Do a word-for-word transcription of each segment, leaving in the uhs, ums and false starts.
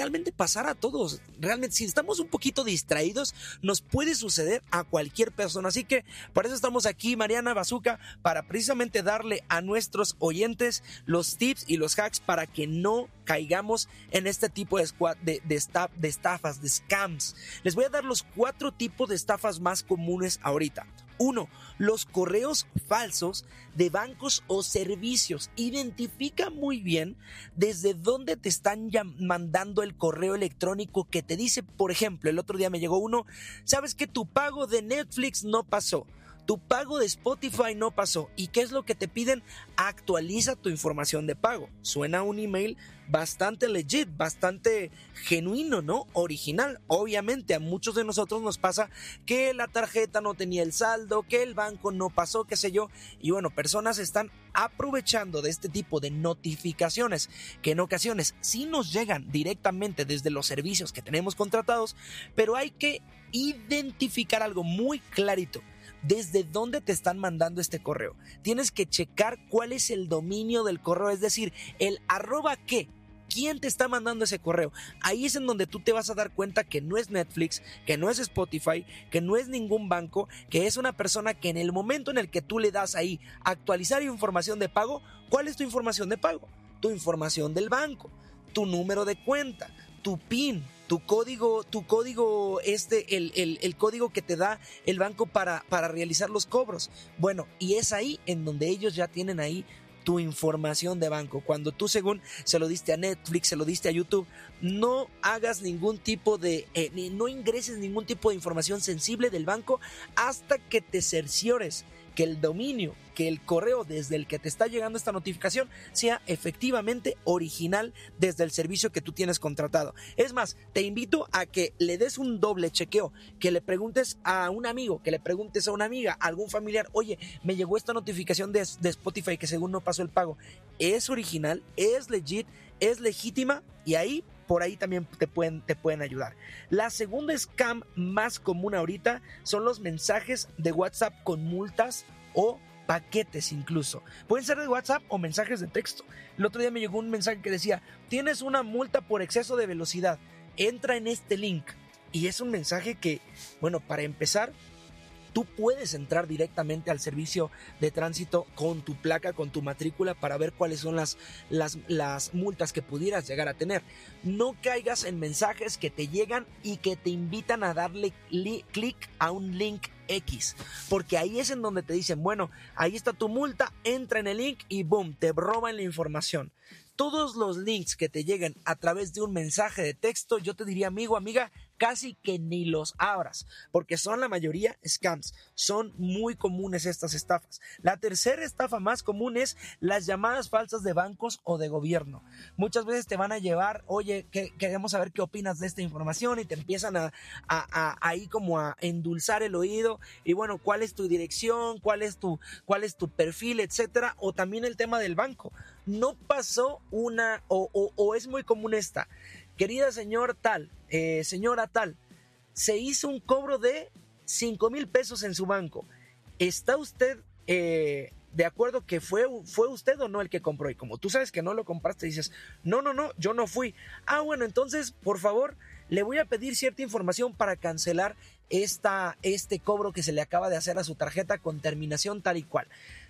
realmente pasar a todos. Realmente, si estamos un poquito distraídos, nos puede suceder a cualquier persona. Así que por eso estamos aquí, Mariana Bazooka, para precisamente darle a nuestros oyentes los tips y los hacks para que no caigamos en este tipo de, de, de, estaf, de estafas, de scams. Les voy a dar los cuatro tipos de estafas más comunes ahorita. Uno, los correos falsos de bancos o servicios. Identifica muy bien desde dónde te están mandando el correo electrónico que te dice, por ejemplo, el otro día me llegó uno, sabes que tu pago de Netflix no pasó. Tu pago de Spotify no pasó. ¿Y qué es lo que te piden? Actualiza tu información de pago. Suena un email bastante legit, bastante genuino, ¿no? Original. Obviamente a muchos de nosotros nos pasa que la tarjeta no tenía el saldo, que el banco no pasó, qué sé yo. Y bueno, personas están aprovechando de este tipo de notificaciones que en ocasiones sí nos llegan directamente desde los servicios que tenemos contratados, pero hay que identificar algo muy clarito. ¿Desde dónde te están mandando este correo? Tienes que checar cuál es el dominio del correo, es decir, el arroba qué. ¿Quién te está mandando ese correo? Ahí es en donde tú te vas a dar cuenta que no es Netflix, que no es Spotify, que no es ningún banco, que es una persona que en el momento en el que tú le das ahí actualizar información de pago, ¿cuál es tu información de pago? Tu información del banco, tu número de cuenta, tu PIN, tu código, tu código, este, el, el, el código que te da el banco para, para realizar los cobros. Bueno, y es ahí en donde ellos ya tienen ahí tu información de banco. Cuando tú según se lo diste a Netflix, se lo diste a YouTube, no hagas ningún tipo de, eh, no ingreses ningún tipo de información sensible del banco hasta que te cerciores que el dominio, que el correo desde el que te está llegando esta notificación sea efectivamente original desde el servicio que tú tienes contratado. Es más, te invito a que le des un doble chequeo, que le preguntes a un amigo, que le preguntes a una amiga, a algún familiar, oye, me llegó esta notificación de, de Spotify que según no pasó el pago. ¿Es original? ¿Es legit? ¿Es legítima? Y ahí, por ahí también te pueden, te pueden ayudar. La segunda scam más común ahorita son los mensajes de WhatsApp con multas o paquetes incluso. Pueden ser de WhatsApp o mensajes de texto. El otro día me llegó un mensaje que decía, tienes una multa por exceso de velocidad, entra en este link. Y es un mensaje que, bueno, para empezar, tú puedes entrar directamente al servicio de tránsito con tu placa, con tu matrícula para ver cuáles son las, las, las multas que pudieras llegar a tener. No caigas en mensajes que te llegan y que te invitan a darle li- clic a un link X, porque ahí es en donde te dicen, bueno, ahí está tu multa, entra en el link y boom, te roban la información. Todos los links que te lleguen a través de un mensaje de texto, yo te diría, amigo, amiga, casi que ni los abras, porque son la mayoría scams, son muy comunes estas estafas. La tercera estafa más común es las llamadas falsas de bancos o de gobierno. Muchas veces te van a llevar, oye, que, queremos saber qué opinas de esta información, y te empiezan a, a, a ahí como a endulzar el oído, y bueno, cuál es tu dirección, cuál es tu, cuál es tu perfil, etcétera, o también el tema del banco. No pasó una, o, o, o es muy común esta, querida señor tal, eh, señora tal, se hizo un cobro de cinco mil pesos en su banco. ¿Está usted eh, de acuerdo que fue, fue usted o no el que compró? Y como tú sabes que no lo compraste, dices, no, no, no, yo no fui. Ah, bueno, entonces, por favor, le voy a pedir cierta información para cancelar esta, este cobro que se le acaba de hacer a su tarjeta con terminación tal y cual.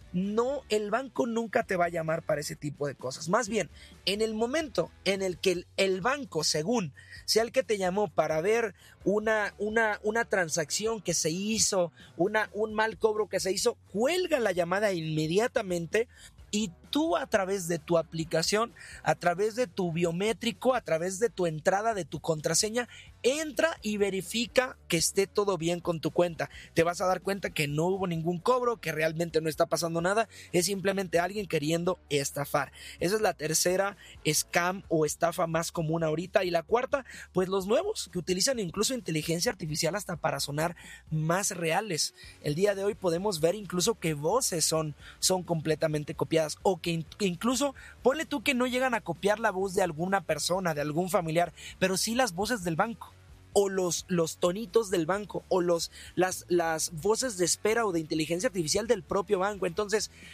No, el banco nunca te va a llamar para ese tipo de cosas. Más bien, en el momento en el que el, el banco, según sea el que te llamó para ver una, una, una transacción que se hizo, una, un mal cobro que se hizo, cuelga la llamada inmediatamente y tú a través de tu aplicación, a través de tu biométrico, a través de tu entrada de tu contraseña, entra y verifica que esté todo bien con tu cuenta. Te vas a dar cuenta que no hubo ningún cobro, que realmente no está pasando nada, es simplemente alguien queriendo estafar. Esa es la tercera scam o estafa más común ahorita. Y la cuarta, pues los nuevos, que utilizan incluso inteligencia artificial hasta para sonar más reales. El día de hoy podemos ver incluso que voces son, son completamente copiadas, o que incluso, ponle tú que no llegan a copiar la voz de alguna persona, de algún familiar, pero sí las voces del banco, o los, los tonitos del banco, o los, las, las voces de espera o de inteligencia artificial del propio banco. Entonces,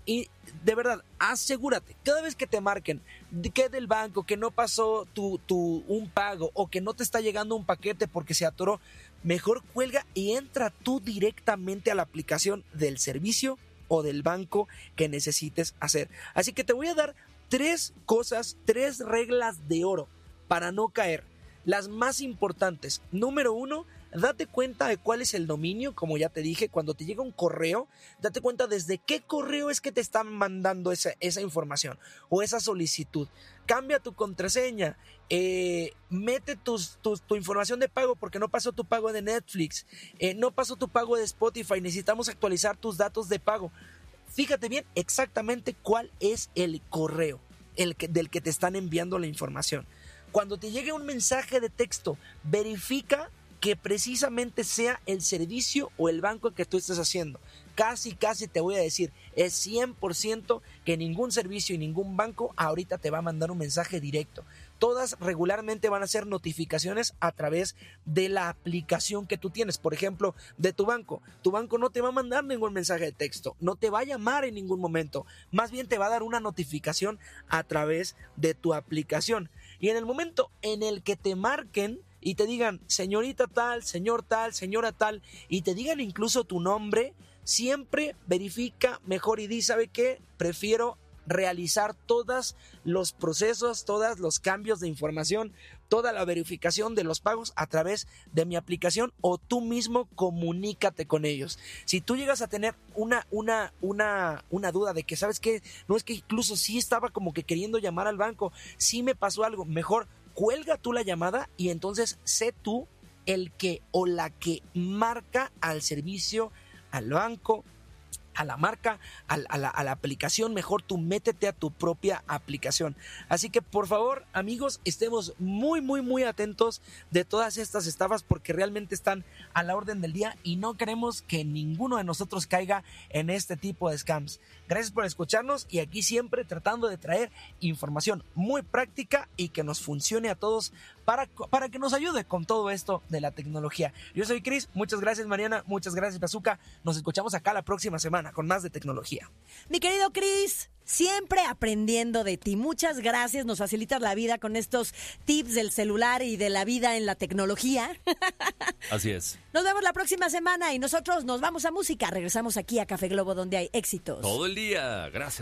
Y de verdad, asegúrate, cada vez que te marquen que del banco, que no pasó tu, tu, un pago o que no te está llegando un paquete porque se atoró, mejor cuelga y entra tú directamente a la aplicación del servicio o del banco que necesites hacer. Así que te voy a dar tres cosas, tres reglas de oro para no caer. Las más importantes. Número uno, date cuenta de cuál es el dominio, como ya te dije, cuando te llega un correo, date cuenta desde qué correo es que te están mandando esa, esa información o esa solicitud. Cambia tu contraseña, eh, mete tus, tus, tu información de pago porque no pasó tu pago de Netflix, eh, no pasó tu pago de Spotify, necesitamos actualizar tus datos de pago. Fíjate bien exactamente cuál es el correo el que, del que te están enviando la información. Cuando te llegue un mensaje de texto, verifica que precisamente sea el servicio o el banco que tú estés haciendo. Casi, casi te voy a decir, es cien por ciento que ningún servicio y ningún banco ahorita te va a mandar un mensaje directo. Todas regularmente van a ser notificaciones a través de la aplicación que tú tienes. Por ejemplo, de tu banco. Tu banco no te va a mandar ningún mensaje de texto, no te va a llamar en ningún momento. Más bien te va a dar una notificación a través de tu aplicación. Y en el momento en el que te marquen y te digan señorita tal, señor tal, señora tal, y te digan incluso tu nombre, siempre verifica mejor y di, ¿sabe qué? Prefiero realizar todos los procesos, todos los cambios de información, toda la verificación de los pagos a través de mi aplicación o tú mismo comunícate con ellos. Si tú llegas a tener una, una, una, una duda de que, ¿sabes qué? No, es que incluso sí estaba como que queriendo llamar al banco, sí me pasó algo, mejor cuelga tú la llamada y entonces sé tú el que o la que marca al servicio, al banco, a la marca, a, a, la, a la aplicación. Mejor tú métete a tu propia aplicación. Así que por favor, amigos, estemos muy, muy, muy atentos de todas estas estafas porque realmente están a la orden del día y no queremos que ninguno de nosotros caiga en este tipo de scams. Gracias por escucharnos y aquí siempre tratando de traer información muy práctica y que nos funcione a todos para, para que nos ayude con todo esto de la tecnología. Yo soy Chris, muchas gracias Mariana, muchas gracias Bazooka. Nos escuchamos acá la próxima semana con más de tecnología. Mi querido Chris, siempre aprendiendo de ti. Muchas gracias, nos facilitas la vida con estos tips del celular y de la vida en la tecnología. Así es. Nos vemos la próxima semana y nosotros nos vamos a música. Regresamos aquí a Café Globo donde hay éxitos. Todo el día, gracias.